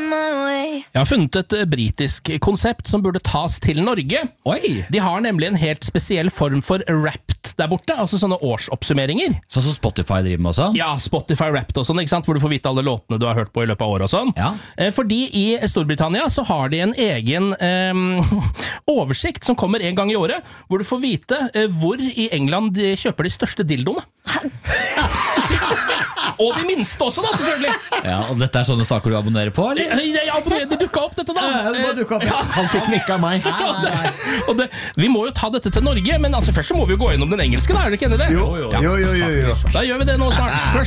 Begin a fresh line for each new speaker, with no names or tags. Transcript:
Jeg har funnet et britisk konsept som burde tas til Norge.
Oi!
De har nemlig en helt spesiell form for Wrapped der borte, altså sånne årsoppsummeringer.
Sånn som Spotify driver med også?
Ja, Spotify Wrapped og sånn, ikke sant? Hvor du får vite alle låtene du har hørt på i løpet av året og sånn.
Ja.
Fordi i Storbritannia så har de en egen oversikt som kommer en gang i året, hvor du får vite hvor i England de kjøper de største dildoene. Og de minste også da, selvfølgelig.
Ja, og dette sånne saker du abonnerer på, eller?
Jeg abonnerer, det dukket opp dette da.
Det bare dukket opp, ja. Han fikk den ikke av meg.
Og vi må jo ta dette til Norge, men altså først så må vi jo gå gjennom den engelske da, er det ikke enig det?
Jo.
Da gjør vi det nå snart. Først